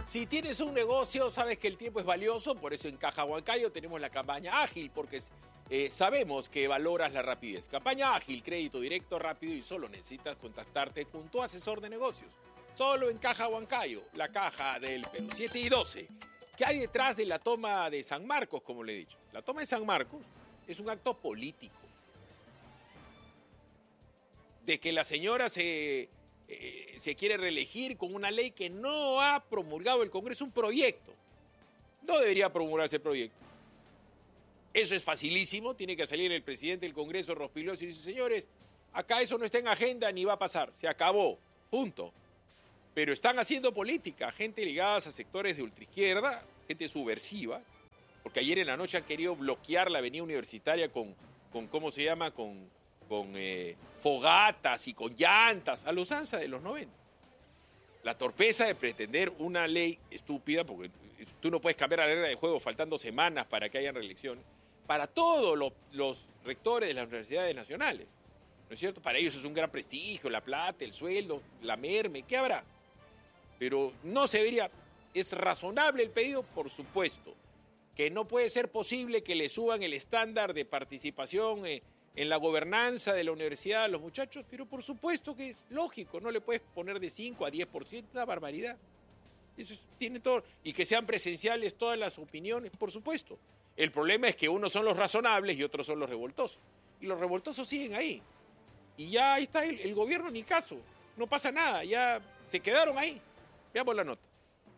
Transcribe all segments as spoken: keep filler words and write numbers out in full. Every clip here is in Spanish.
Si tienes un negocio, sabes que el tiempo es valioso, por eso en Caja Huancayo tenemos la campaña ágil, porque eh, sabemos que valoras la rapidez. Campaña ágil, crédito directo, rápido y solo necesitas contactarte con tu asesor de negocios. Solo en Caja Huancayo, la caja del Perú. siete y doce. ¿Qué hay detrás de la toma de San Marcos, como le he dicho? La toma de San Marcos es un acto político. De que la señora se... Eh, se quiere reelegir con una ley que no ha promulgado el Congreso, un proyecto. No debería promulgarse el proyecto. Eso es facilísimo, tiene que salir el presidente del Congreso, Rospigliosi, y dice, señores, acá eso no está en agenda ni va a pasar, se acabó, punto. Pero están haciendo política, gente ligada a sectores de ultraizquierda, gente subversiva, porque ayer en la noche han querido bloquear la avenida Universitaria con, con ¿cómo se llama?, con... con eh, fogatas y con llantas, a la usanza de los noventa. La torpeza de pretender una ley estúpida, porque tú no puedes cambiar la regla de juego faltando semanas para que haya reelecciones, para todos los, los rectores de las universidades nacionales, ¿no es cierto? Para ellos es un gran prestigio, la plata, el sueldo, la merme, ¿qué habrá? Pero no se debería, es razonable el pedido, por supuesto, que no puede ser posible que le suban el estándar de participación eh, en la gobernanza de la universidad a los muchachos, pero por supuesto que es lógico, no le puedes poner de cinco a diez por ciento, una barbaridad. Eso es, tiene todo, y que sean presenciales todas las opiniones, por supuesto. El problema es que unos son los razonables y otros son los revoltosos. Y los revoltosos siguen ahí. Y ya ahí está el, el gobierno, ni caso. No pasa nada, ya se quedaron ahí. Veamos la nota.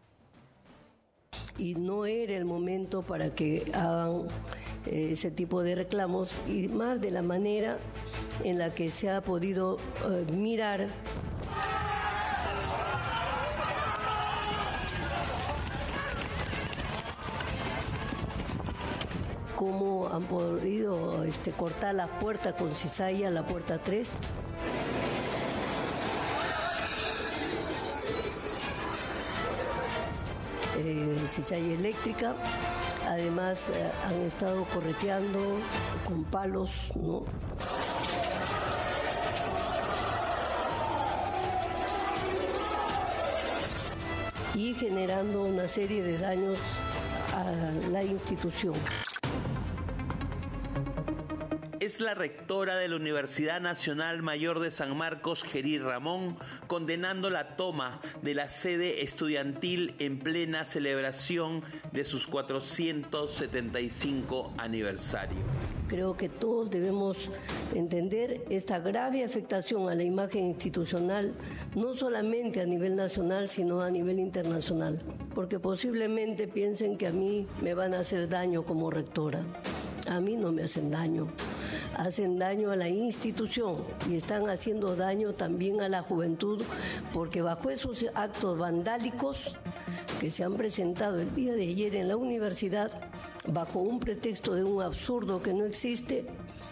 Y no era el momento para que hagan eh, ese tipo de reclamos, y más de la manera en la que se ha podido eh, mirar cómo han podido este, cortar la puerta con cizalla, la puerta tres. Eh, cizalla eléctrica. Además eh, han estado correteando con palos, ¿no? Y generando una serie de daños a la institución. Es la rectora de la Universidad Nacional Mayor de San Marcos, Gerí Ramón, condenando la toma de la sede estudiantil en plena celebración de sus cuatrocientos setenta y cinco aniversario. Creo que todos debemos entender esta grave afectación a la imagen institucional, no solamente a nivel nacional, sino a nivel internacional, porque posiblemente piensen que a mí me van a hacer daño como rectora. A mí no me hacen daño. Hacen daño a la institución y están haciendo daño también a la juventud, porque bajo esos actos vandálicos que se han presentado el día de ayer en la universidad, bajo un pretexto de un absurdo que no existe,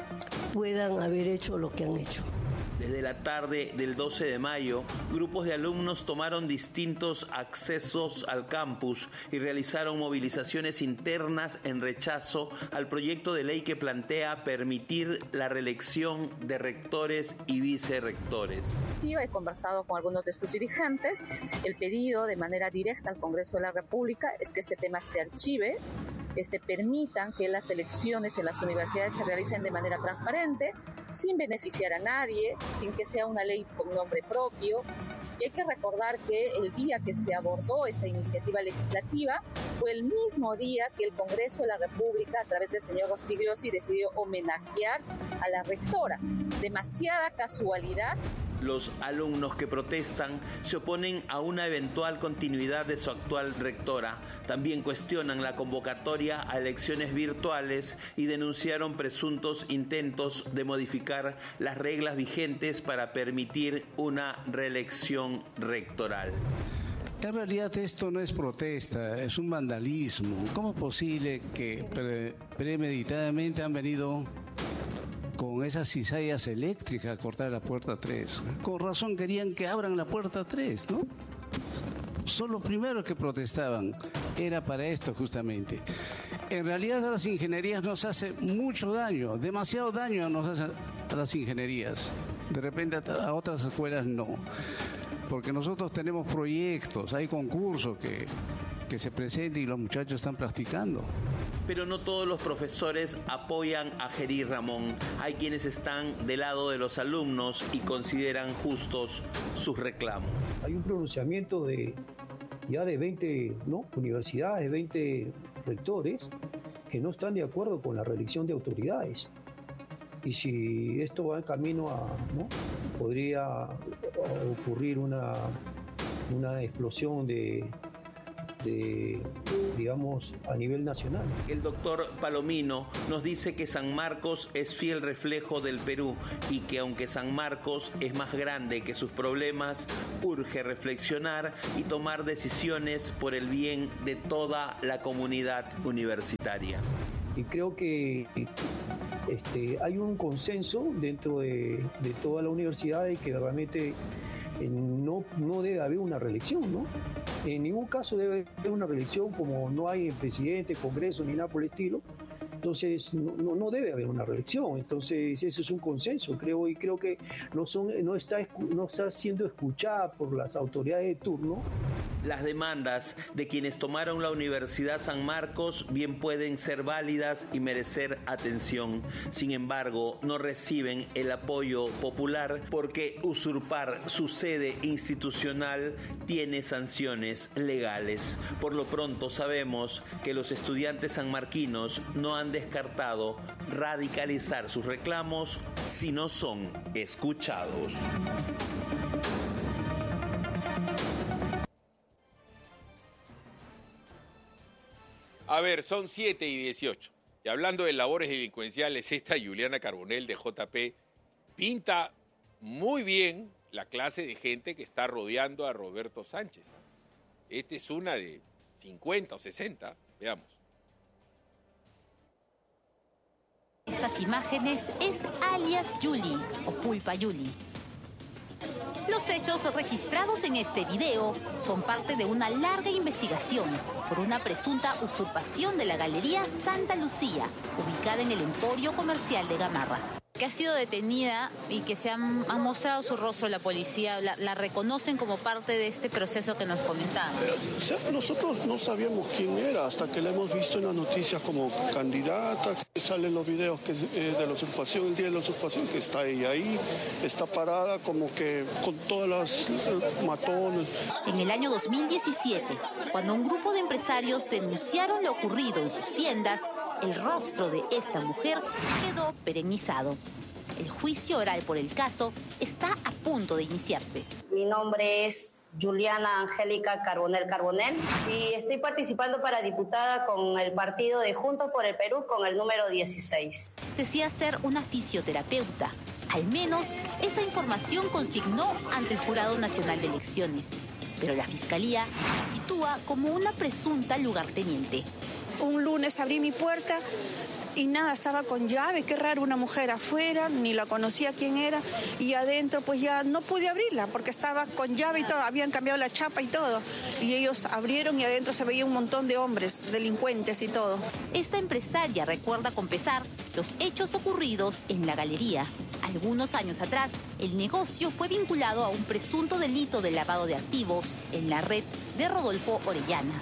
puedan haber hecho lo que han hecho. Desde la tarde del doce de mayo, grupos de alumnos tomaron distintos accesos al campus y realizaron movilizaciones internas en rechazo al proyecto de ley que plantea permitir la reelección de rectores y vicerrectores. Yo he conversado con algunos de sus dirigentes. El pedido de manera directa al Congreso de la República es que este tema se archive, este, permitan que las elecciones en las universidades se realicen de manera transparente, sin beneficiar a nadie, sin que sea una ley con nombre propio. Y hay que recordar que el día que se abordó esta iniciativa legislativa fue el mismo día que el Congreso de la República, a través del señor Rospigliosi, decidió homenajear a la rectora. Demasiada casualidad. Los alumnos que protestan se oponen a una eventual continuidad de su actual rectora. También cuestionan la convocatoria a elecciones virtuales y denunciaron presuntos intentos de modificar las reglas vigentes para permitir una reelección rectoral. En realidad esto no es protesta, es un vandalismo. ¿Cómo es posible que pre- premeditadamente han venido con esas cizallas eléctricas a cortar la puerta tres? Con razón querían que abran la puerta tres, ¿no? Son los primeros que protestaban. Era para esto justamente. En realidad a las ingenierías nos hace mucho daño, demasiado daño nos hacen a las ingenierías. De repente a otras escuelas no. porque nosotros tenemos proyectos, hay concursos que, que se presentan y los muchachos están practicando. Pero no todos los profesores apoyan a Gerí Ramón. Hay quienes están del lado de los alumnos y consideran justos sus reclamos. Hay un pronunciamiento de ya de veinte ¿no? universidades, veinte rectores que no están de acuerdo con la reelección de autoridades. Y si esto va en camino a, ¿no? podría ocurrir una, una explosión de, de, digamos, a nivel nacional. El doctor Palomino nos dice que San Marcos es fiel reflejo del Perú y que aunque San Marcos es más grande que sus problemas, urge reflexionar y tomar decisiones por el bien de toda la comunidad universitaria. Y creo que este, hay un consenso dentro de, de toda la universidad de que realmente eh, no, no debe haber una reelección, ¿no? En ningún caso debe haber una reelección, como no hay presidente, congreso ni nada por el estilo. Entonces no, no, no debe haber una reelección. Entonces ese es un consenso, creo, y creo que no, son, no, está, no está siendo escuchada por las autoridades de turno. Las demandas de quienes tomaron la Universidad San Marcos bien pueden ser válidas y merecer atención. Sin embargo, no reciben el apoyo popular porque usurpar su sede institucional tiene sanciones legales. Por lo pronto sabemos que los estudiantes sanmarquinos no han descartado radicalizar sus reclamos si no son escuchados. A ver, son siete y dieciocho. Y hablando de labores delincuenciales, esta Juliana Carbonell de J P pinta muy bien la clase de gente que está rodeando a Roberto Sánchez. Esta es una de cincuenta o sesenta, veamos. Estas imágenes es alias Yuli o Pulpa Yuli. Los hechos registrados en este video son parte de una larga investigación por una presunta usurpación de la Galería Santa Lucía, ubicada en el Emporio Comercial de Gamarra. Que ha sido detenida y que se ha, ha mostrado su rostro la policía, la, la reconocen como parte de este proceso que nos comentaban. O sea, nosotros no sabíamos quién era hasta que la hemos visto en las noticias como candidata, que salen los videos que, eh, de la usurpación, el día de la usurpación, que está ella ahí, está parada como que con todas las eh, matones. En el año dos mil diecisiete, cuando un grupo de empresarios denunciaron lo ocurrido en sus tiendas, el rostro de esta mujer quedó perennizado. El juicio oral por el caso está a punto de iniciarse. Mi nombre es Juliana Angélica Carbonell Carbonell y estoy participando para diputada con el partido de Juntos por el Perú con el número dieciséis. Decía ser una fisioterapeuta. Al menos esa información consignó ante el Jurado Nacional de Elecciones. Pero la Fiscalía la sitúa como una presunta lugarteniente. Un lunes abrí mi puerta y nada, estaba con llave, qué raro, una mujer afuera, ni la conocía quién era, y adentro pues ya no pude abrirla porque estaba con llave y todo, habían cambiado la chapa y todo, y ellos abrieron y adentro se veía un montón de hombres, delincuentes y todo. Esta empresaria recuerda con pesar los hechos ocurridos en la galería. Algunos años atrás, el negocio fue vinculado a un presunto delito de lavado de activos en la red de Rodolfo Orellana.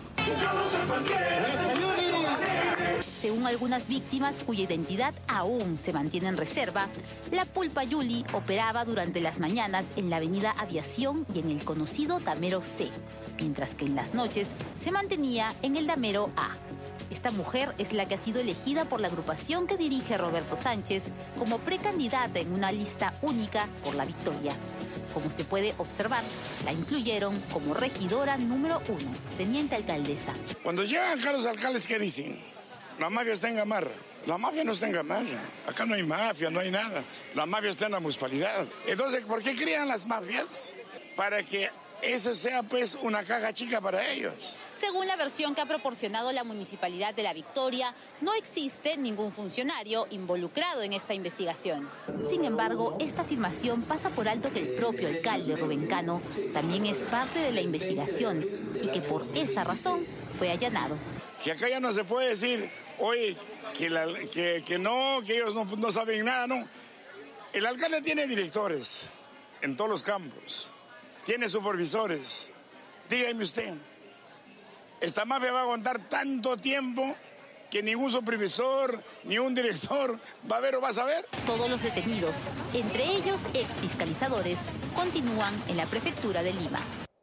Según algunas víctimas cuya identidad aún se mantiene en reserva, la Pulpa Yuli operaba durante las mañanas en la avenida Aviación y en el conocido Damero C, mientras que en las noches se mantenía en el Damero A. Esta mujer es la que ha sido elegida por la agrupación que dirige Roberto Sánchez como precandidata en una lista única por la victoria. Como se puede observar, la incluyeron como regidora número uno, teniente alcaldesa. Cuando llegan acá los alcaldes, ¿qué dicen? La mafia está en Gamarra. La mafia no está en Gamarra. Acá no hay mafia, no hay nada. La mafia está en la municipalidad. Entonces, ¿por qué crean las mafias? Para que eso sea pues una caja chica para ellos. Según la versión que ha proporcionado la Municipalidad de La Victoria, no existe ningún funcionario involucrado en esta investigación. Sin embargo, esta afirmación pasa por alto que el propio alcalde Rubén Cano también es parte de la investigación y que por esa razón fue allanado. Que acá ya no se puede decir, oye, que, la, que, que no, que ellos no, no saben nada, no. El alcalde tiene directores en todos los campos. tiene supervisores. Dígame usted, esta mafia va a aguantar tanto tiempo que ningún supervisor, ni un director va a ver o va a saber. Todos los detenidos, entre ellos exfiscalizadores, continúan en la prefectura de Lima.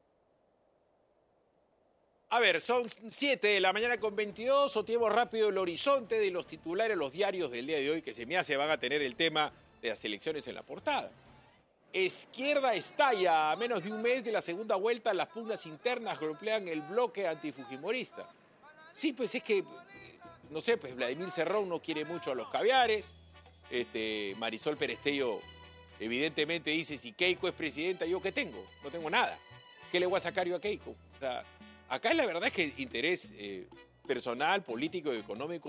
A ver, son siete de la mañana con veintidós, oteemos rápido el horizonte de los titulares, los diarios del día de hoy, que se me hace van a tener el tema de las elecciones en la portada. Izquierda estalla. A menos de un mes de la segunda vuelta, las pugnas internas golpean el bloque antifujimorista. Sí, pues es que, no sé, pues Vladimir Cerrón no quiere mucho a los caviares. Este, Marisol Perestello evidentemente dice, si Keiko es presidenta, ¿yo qué tengo? No tengo nada. ¿Qué le voy a sacar yo a Keiko? O sea, acá la verdad es que interés eh, personal, político y económico